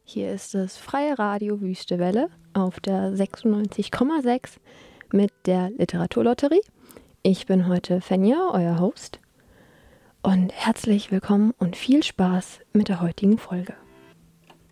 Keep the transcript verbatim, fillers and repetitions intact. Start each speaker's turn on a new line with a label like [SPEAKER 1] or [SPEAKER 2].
[SPEAKER 1] Hier ist das Freie Radio Wüste Welle auf der sechsundneunzig Komma sechs mit der Literaturlotterie. Ich bin heute Fenja, euer Host. Und herzlich willkommen und viel Spaß mit der heutigen Folge.